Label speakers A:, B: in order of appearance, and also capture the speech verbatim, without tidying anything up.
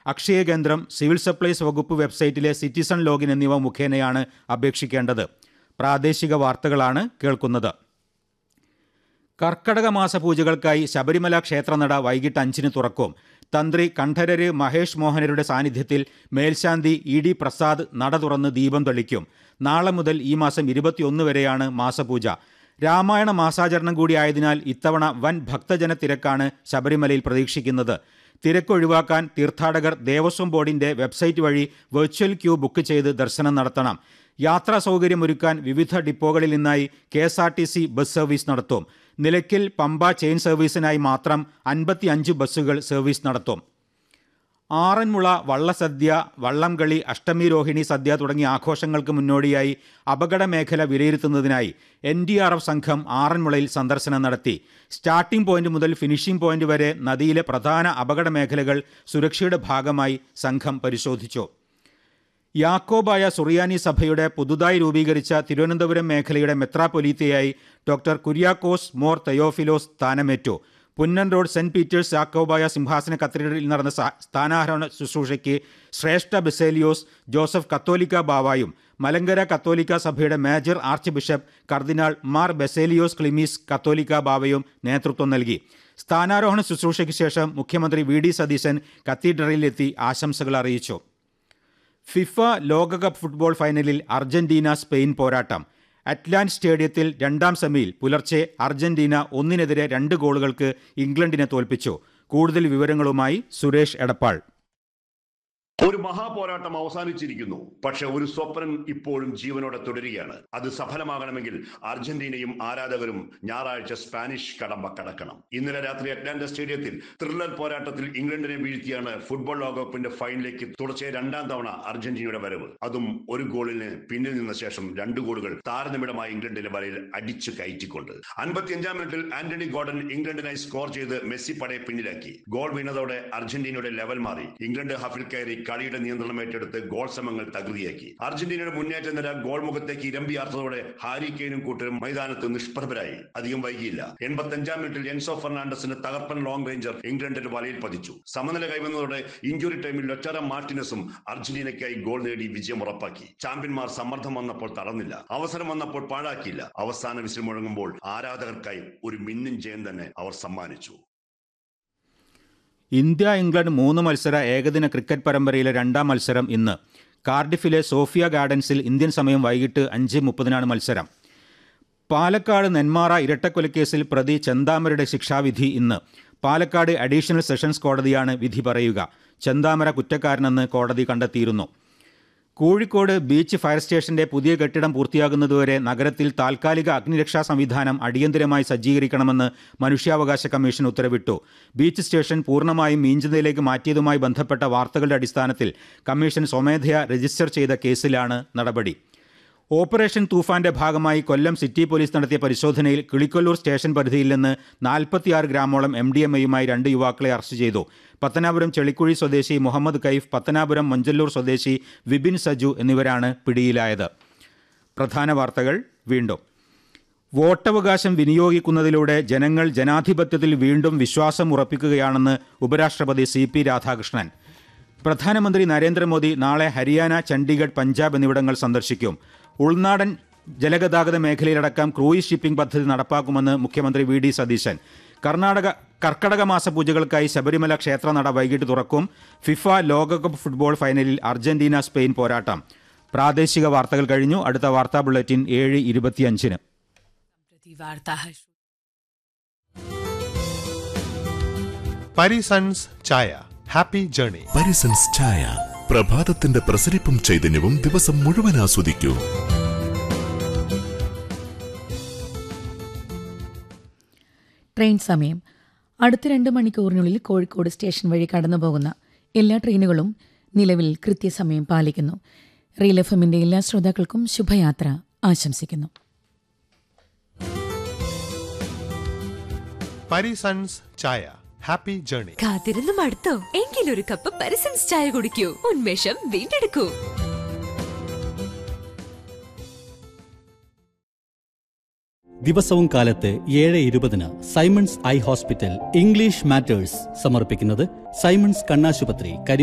A: അക്ഷയ കേന്ദ്രം, civil supplies വകുപ്പ് വെബ്സൈറ്റിലെ citizen login എന്നിവ മുഖേനയാണ് അപേക്ഷിക്കേണ്ടത്. പ്രാദേശിക വാർത്തകളാണ് കേൾക്കുന്നത്. കർക്കടക മാസ പൂജകൾക്കായി ശബരിമല ക്ഷേത്രനട വൈകിട്ട് അഞ്ചിന് തുറക്കും. തന്ത്രി കണ്ഠരര് മഹേഷ് മോഹനരുടെ സാന്നിധ്യത്തിൽ മേൽശാന്തി ഇ ഡി പ്രസാദ് നട തുറന്ന് ദീപം തെളിക്കും. നാളെ മുതൽ ഈ മാസം ഇരുപത്തിയൊന്ന് വരെയാണ് മാസപൂജ. രാമായണ മാസാചരണം കൂടിയായതിനാൽ ഇത്തവണ വൻ ഭക്തജന തിരക്കാണ് ശബരിമലയിൽ പ്രതീക്ഷിക്കുന്നത്. തിരക്കൊഴിവാക്കാൻ തീർത്ഥാടകർ ദേവസ്വം ബോർഡിന്റെ വെബ്സൈറ്റ് വഴി വെർച്വൽ ക്യൂ ബുക്ക് ചെയ്ത് ദർശനം നടത്തണം. യാത്രാ സൗകര്യമൊരുക്കാൻ വിവിധ ഡിപ്പോകളിൽ നിന്നായി K S R T C bus service നടത്തും. നിലയ്ക്കൽ പമ്പ ചെയിൻ സർവീസിനായി മാത്രം അൻപത്തി അഞ്ച് ബസ്സുകൾ സർവീസ് നടത്തും. ആറന്മുള വള്ളസദ്യ, വള്ളംകളി, അഷ്ടമി രോഹിണി സദ്യ തുടങ്ങിയ ആഘോഷങ്ങൾക്ക് മുന്നോടിയായി അപകട മേഖല വിലയിരുത്തുന്നതിനായി എൻ ഡി ആർ എഫ് സംഘം ആറന്മുളയിൽ സന്ദർശനം നടത്തി. സ്റ്റാർട്ടിംഗ് പോയിന്റ് മുതൽ ഫിനിഷിംഗ് പോയിന്റ് വരെ നദിയിലെ പ്രധാന അപകട മേഖലകൾ സുരക്ഷയുടെ ഭാഗമായി സംഘം പരിശോധിച്ചു. യാക്കോബായ സുറിയാനി സഭയുടെ പുതുതായി രൂപീകരിച്ച തിരുവനന്തപുരം മേഖലയുടെ മെത്രാപ്പൊലീത്തയായി doctor Kuriakose Mor Theophilos സ്ഥാനമേറ്റു. Punnen road saint Peter's Yakobaya സിംഹാസന കത്തീഡ്രലിൽ നടന്ന സ്ഥാനാരോഹണ ശുശ്രൂഷയ്ക്ക് ശ്രേഷ്ഠ ബെസേലിയോസ് ജോസഫ് കത്തോലിക്ക ബാവായും മലങ്കര കത്തോലിക്ക സഭയുടെ മേജർ ആർച്ച് ബിഷപ്പ് കർദിനാൾ മാർ ബെസേലിയോസ് ക്ലിമീസ് കത്തോലിക്ക ബാവയും നേതൃത്വം നൽകി. സ്ഥാനാരോഹണ ശുശ്രൂഷയ്ക്ക് ശേഷം മുഖ്യമന്ത്രി വി ഡി സതീശൻ കത്തീഡ്രലിലെത്തി ആശംസകൾ അറിയിച്ചു. ഫിഫ ലോകകപ്പ് ഫുട്ബോൾ ഫൈനലിൽ അർജന്റീന സ്പെയിൻ പോരാട്ടം. അറ്റ്ലാന്റ് സ്റ്റേഡിയത്തിൽ രണ്ടാം സെമിയിൽ പുലർച്ചെ അർജന്റീന ഒന്നിനെതിരെ രണ്ട് ഗോളുകൾക്ക് ഇംഗ്ലണ്ടിനെ തോൽപ്പിച്ചു. കൂടുതൽ വിവരങ്ങളുമായി സുരേഷ് എടപ്പാൾ.
B: ഒരു മഹാപോരാട്ടം അവസാനിച്ചിരിക്കുന്നു. പക്ഷെ ഒരു സ്വപ്നം ഇപ്പോഴും ജീവനോടെ തുടരുകയാണ്. അത് സഫലമാകണമെങ്കിൽ അർജന്റീനയും ആരാധകരും ഞായറാഴ്ച സ്പാനിഷ് കടമ്പ കടക്കണം. ഇന്നലെ രാത്രി അറ്റ്ലാന്റ സ്റ്റേഡിയത്തിൽ ത്രില്ലർ പോരാട്ടത്തിൽ ഇംഗ്ലണ്ടിനെ വീഴ്ത്തിയാണ് ഫുട്ബോൾ ലോകകപ്പിന്റെ ഫൈനലിലേക്ക് തുടർച്ചയായ രണ്ടാം തവണ അർജന്റീനയുടെ വരവ്. അതും ഒരു ഗോളിന് പിന്നിൽ നിന്ന ശേഷം രണ്ട് ഗോളുകൾ താരനിമിടമായി ഇംഗ്ലണ്ടിന്റെ വലയിൽ അടിച്ചു കയറ്റിക്കൊണ്ട്. അൻപത്തിയഞ്ചാം മിനിറ്റിൽ ആന്റണി ഗോർഡൻ ഇംഗ്ലണ്ടിനായി സ്കോർ ചെയ്ത് മെസ്സി പടയെ പിന്നിലാക്കി. ഗോൾ വീണതോടെ അർജന്റീനയുടെ ലെവൽ മാറി. ഇംഗ്ലണ്ട് ഹഫിൽ കയറി കളിയുടെ നിയന്ത്രണം ഏറ്റെടുത്ത് ഗോൾ ശ്രമങ്ങൾ തകൃതിയാക്കി. അർജന്റീനയുടെ മുന്നേറ്റ നിര ഗോൾ മുഖത്തേക്ക് ഇരമ്പിയാർത്തതോടെ ഹാരി കെയ്നും കൂട്ടരും മൈതാനത്ത് നിഷ്പ്രഭരായി. അധികം വൈകിയില്ല. എൺപത്തിയഞ്ചാം മിനിറ്റിൽ എൻസോ ഫെർണാണ്ടസിന് തകർപ്പൻ ലോങ് റേഞ്ചർ ഇംഗ്ലണ്ടിന്റെ വലയിൽ പതിച്ചു. സമനില കൈവന്നതോടെ ഇഞ്ചുറി ടൈമിൽ ലൊറ്റാറോ മാർട്ടിനസും അർജന്റീനയ്ക്കായി ഗോൾ നേടി വിജയം ഉറപ്പാക്കി. ചാമ്പ്യന്മാർ സമ്മർദ്ദം വന്നപ്പോൾ തളർന്നില്ല, അവസരം വന്നപ്പോൾ പാഴാക്കിയില്ല. അവസാന വിസിൽ മുഴങ്ങുമ്പോൾ ആരാധകർക്കായി ഒരു മിന്നും ജയം തന്നെ അവർ സമ്മാനിച്ചു.
A: ഇന്ത്യ ഇംഗ്ലണ്ട് മൂന്ന് മത്സര ഏകദിന ക്രിക്കറ്റ് പരമ്പരയിലെ രണ്ടാം മത്സരം ഇന്ന്. കാർഡിഫിലെ സോഫിയ ഗാർഡൻസിൽ ഇന്ത്യൻ സമയം വൈകിട്ട് അഞ്ച് മുപ്പതിനാണ് മത്സരം. പാലക്കാട് നെന്മാറ ഇരട്ടക്കൊലക്കേസിൽ പ്രതി ചെന്താമരയുടെ ശിക്ഷാവിധി ഇന്ന്. പാലക്കാട് അഡീഷണൽ സെഷൻസ് കോടതിയാണ് വിധി പറയുക. ചെന്താമര കുറ്റക്കാരനെന്ന് കോടതി കണ്ടെത്തിയിരുന്നു. കോഴിക്കോട് ബീച്ച് ഫയർ സ്റ്റേഷന്റെ പുതിയ കെട്ടിടം പൂർത്തിയാകുന്നതുവരെ നഗരത്തിൽ താൽക്കാലിക അഗ്നിരക്ഷാ സംവിധാനം അടിയന്തരമായി സജ്ജീകരിക്കണമെന്ന് മനുഷ്യാവകാശ കമ്മീഷൻ ഉത്തരവിട്ടു. ബീച്ച് സ്റ്റേഷൻ പൂർണ്ണമായും മീഞ്ചുന്നതിലേക്ക് മാറ്റിയതുമായി ബന്ധപ്പെട്ട വാർത്തകളുടെ അടിസ്ഥാനത്തിൽ കമ്മീഷൻ സ്വമേധയാ രജിസ്റ്റർ ചെയ്ത കേസിലാണ് നടപടി. ഓപ്പറേഷൻ തൂഫാന്റെ ഭാഗമായി കൊല്ലം സിറ്റി പോലീസ് നടത്തിയ പരിശോധനയിൽ കിളിക്കൊല്ലൂർ സ്റ്റേഷൻ പരിധിയിൽ നിന്ന് നാൽപ്പത്തിയാറ് ഗ്രാമോളം എം ഡി എം എയുമായി രണ്ട് യുവാക്കളെ അറസ്റ്റ് ചെയ്തു. പത്തനാപുരം ചെളിക്കുഴി സ്വദേശി മുഹമ്മദ് കൈഫ്, പത്തനാപുരം മഞ്ചല്ലൂർ സ്വദേശി വിപിൻ സജു എന്നിവരാണ് പിടിയിലായത്. പ്രധാന വാർത്തകൾ വീണ്ടും. വോട്ടവകാശം വിനിയോഗിക്കുന്നതിലൂടെ ജനങ്ങൾ ജനാധിപത്യത്തിൽ വീണ്ടും വിശ്വാസം ഉറപ്പിക്കുകയാണെന്ന് ഉപരാഷ്ട്രപതി സി പി രാധാകൃഷ്ണൻ. പ്രധാനമന്ത്രി നരേന്ദ്രമോദി നാളെ ഹരിയാന, ചണ്ഡീഗഡ്, പഞ്ചാബ് എന്നിവിടങ്ങൾ സന്ദർശിക്കും. ഉൾനാടൻ ജലഗതാഗത മേഖലയിലടക്കം ക്രൂയിസ് ഷിപ്പിംഗ് പദ്ധതി നടപ്പാക്കുമെന്ന് മുഖ്യമന്ത്രി വി ഡി സതീശൻ. കർണാടക കർക്കടക മാസ പൂജകൾക്കായി ശബരിമല ക്ഷേത്രനട വൈകിട്ട് തുറക്കും. ഫിഫ ലോകകപ്പ് ഫുട്ബോൾ ഫൈനലിൽ അർജന്റീന സ്പെയിൻ പോരാട്ടം. പ്രാദേശിക വാർത്തകൾ കഴിഞ്ഞു. അടുത്ത വാർത്താ ബുള്ളറ്റിൻ ഏഴ് ഇരുപത്തിയഞ്ചിന്.
C: പരിസൺസ് ചായ ഹാപ്പി ജേർണി.
D: പരിസൺസ് ചായ പ്രഭാതത്തിന്റെ പ്രസരിപ്പും ചൈതന്യവും ദിവസം മുഴുവൻ ആസ്വദിക്കൂ.
E: ട്രെയിൻ സമയം. അടുത്ത രണ്ട് മണിക്കൂറിനുള്ളിൽ കോഴിക്കോട് സ്റ്റേഷൻ വഴി കടന്നുപോകുന്ന എല്ലാ ട്രെയിനുകളും നിലവിൽ കൃത്യസമയം പാലിക്കുന്നു. റീൽ എഫ് എമ്മിന്റെ എല്ലാ ശ്രോതാക്കൾക്കും ശുഭയാത്ര ആശംസിക്കുന്നു.
C: പരിസൺസ് ചായ ഹാപ്പി ജേർണി.
F: കാത്തിരുന്ന് മടുത്തോ? എങ്കിലൊരു കപ്പ് പരിസൺസ് ചായ കുടിക്കൂ. ഉന്മേഷം വീണ്ടെടുക്കൂ.
G: ദിവസവും കാലത്ത് ഏഴ് ഇരുപതിന് Symons eye hospital English matters സമർപ്പിക്കുന്നത് സൈമൺസ് കണ്ണാശുപത്രി.